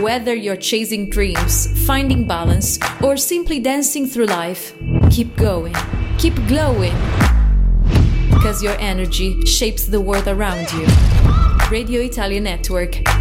Whether you're chasing dreams, finding balance, or simply dancing through life, keep going, keep glowing. Because your energy shapes the world around you. Radio Italia Network,